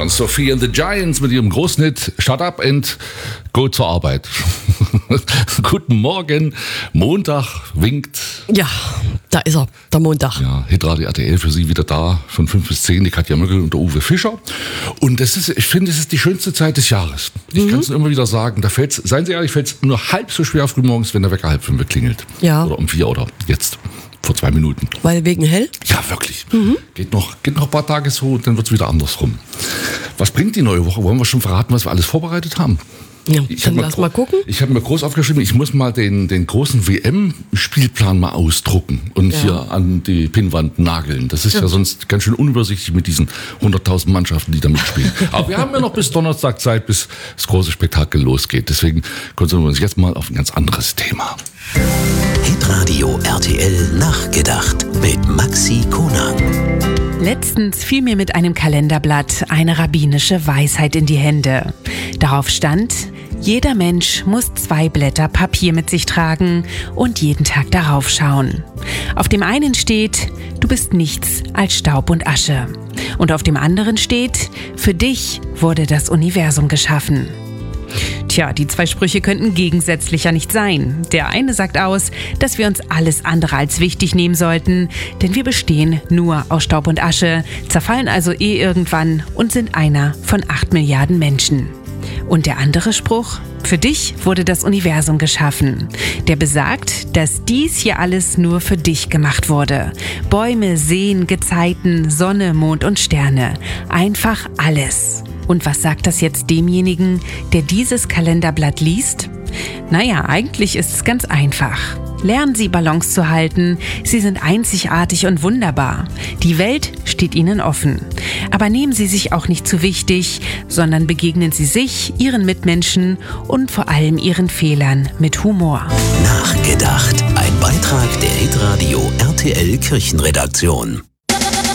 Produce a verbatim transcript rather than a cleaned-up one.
waren Sophie and the Giants mit ihrem Großhit Shut Up and Go zur Arbeit. Guten Morgen, Montag winkt. Ja, da ist er, der Montag. Ja, Hitradio R T L für Sie wieder da, von fünf bis zehn, die Katja Möckel und der Uwe Fischer. Und das ist, ich finde, das ist die schönste Zeit des Jahres. Ich mhm. kann es immer wieder sagen, da fällt's, seien Sie ehrlich, fällt es nur halb so schwer frühmorgens, wenn der Wecker halb fünf klingelt. Ja. Oder um vier oder jetzt. Vor zwei Minuten. Weil wegen hell? Ja, wirklich. Mhm. Geht noch, geht noch ein paar Tage so und dann wird es wieder andersrum. Was bringt die neue Woche? Wollen wir schon verraten, was wir alles vorbereitet haben? Ja, ich dann hab lass mal, mal gucken. Ich habe mir groß aufgeschrieben, ich muss mal den, den großen W M-Spielplan mal ausdrucken und ja. hier an die Pinnwand nageln. Das ist ja, ja sonst ganz schön unübersichtlich mit diesen hunderttausend Mannschaften, die da mitspielen. Aber wir haben ja noch bis Donnerstag Zeit, bis das große Spektakel losgeht. Deswegen konzentrieren wir uns jetzt mal auf ein ganz anderes Thema. Hitradio R T L nachgedacht mit Maxi Konang. Letztens fiel mir mit einem Kalenderblatt eine rabbinische Weisheit in die Hände. Darauf stand: Jeder Mensch muss zwei Blätter Papier mit sich tragen und jeden Tag darauf schauen. Auf dem einen steht: Du bist nichts als Staub und Asche. Und auf dem anderen steht: Für dich wurde das Universum geschaffen. Tja, die zwei Sprüche könnten gegensätzlicher nicht sein. Der eine sagt aus, dass wir uns alles andere als wichtig nehmen sollten, denn wir bestehen nur aus Staub und Asche, zerfallen also eh irgendwann und sind einer von acht Milliarden Menschen. Und der andere Spruch: Für dich wurde das Universum geschaffen. Der besagt, dass dies hier alles nur für dich gemacht wurde. Bäume, Seen, Gezeiten, Sonne, Mond und Sterne. Einfach alles. Und was sagt das jetzt demjenigen, der dieses Kalenderblatt liest? Naja, eigentlich ist es ganz einfach. Lernen Sie, Balance zu halten. Sie sind einzigartig und wunderbar. Die Welt steht Ihnen offen. Aber nehmen Sie sich auch nicht zu wichtig, sondern begegnen Sie sich, Ihren Mitmenschen und vor allem Ihren Fehlern mit Humor. Nachgedacht. Ein Beitrag der Hitradio R T L Kirchenredaktion.